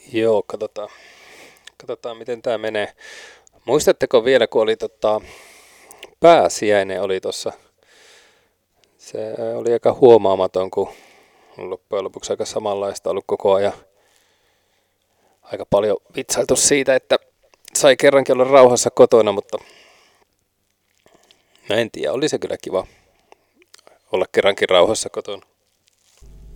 Joo, katsotaan miten tämä menee. Muistatteko vielä, kun oli pääsiäinen oli tuossa. Se oli aika huomaamaton, kun on loppujen lopuksi aika samanlaista ollut koko ajan. Aika paljon vitsailtu siitä, että sai kerrankin olla rauhassa kotona, mutta en tiedä, oli se kyllä kiva olla kerrankin rauhassa kotona.